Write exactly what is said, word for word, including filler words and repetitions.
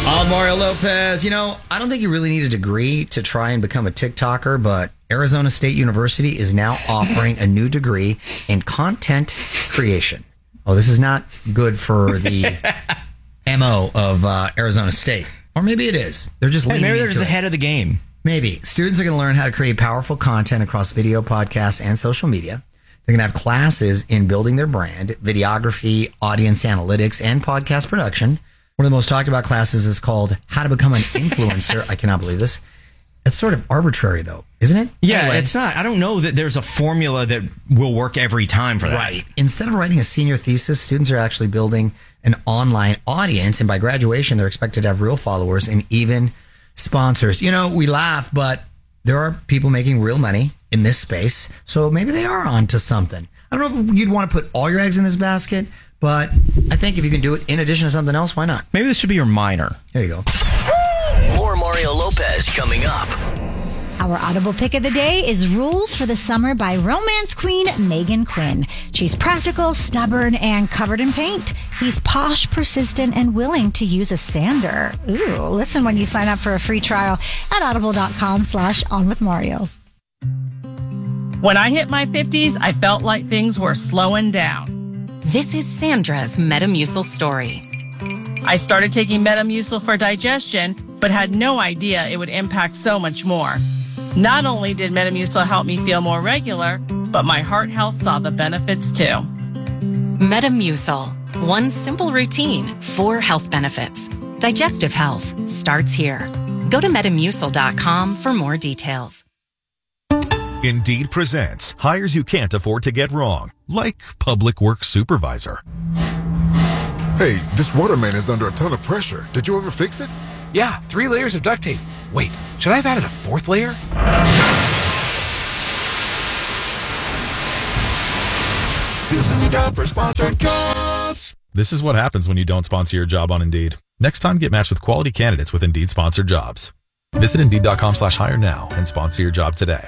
I'm Mario Lopez. You know, I don't think you really need a degree to try and become a TikToker, but Arizona State University is now offering a new degree in content creation. Oh, this is not good for the M O of uh, Arizona State. Or maybe it is. They're just hey, leaning maybe they're into just it. ahead of the game. Maybe. Students are going to learn how to create powerful content across video, podcasts, and social media. They're going to have classes in building their brand, videography, audience analytics, and podcast production. One of the most talked about classes is called How to Become an Influencer. I cannot believe this. It's sort of arbitrary, though, isn't it? Yeah, Anyway. it's not. I don't know that there's a formula that will work every time for that. Right. Instead of writing a senior thesis, students are actually building an online audience. And by graduation, they're expected to have real followers and even sponsors. You know, we laugh, but there are people making real money in this space. So maybe they are onto something. I don't know if you'd want to put all your eggs in this basket, but I think if you can do it in addition to something else, why not? Maybe this should be your minor. There you go. More Mario Lopez coming up. Our Audible pick of the day is Rules for the Summer by romance queen Megan Quinn. She's practical, stubborn, and covered in paint. He's posh, persistent, and willing to use a sander. Ooh, listen when you sign up for a free trial at audible.com slash on with Mario. When I hit my fifties, I felt like things were slowing down. This is Sandra's Metamucil story. I started taking Metamucil for digestion, but had no idea it would impact so much more. Not only did Metamucil help me feel more regular, but my heart health saw the benefits too. Metamucil. One simple routine, four health benefits. Digestive health starts here. Go to metamucil dot com for more details. Indeed presents hires you can't afford to get wrong, like public works supervisor. Hey, this waterman is under a ton of pressure. Did you ever fix it? Yeah, three layers of duct tape. Wait, should I have added a fourth layer? This is a job for sponsored jobs. This is what happens when you don't sponsor your job on Indeed. Next time, get matched with quality candidates with Indeed sponsored jobs. Visit Indeed.com slash hire now and sponsor your job today.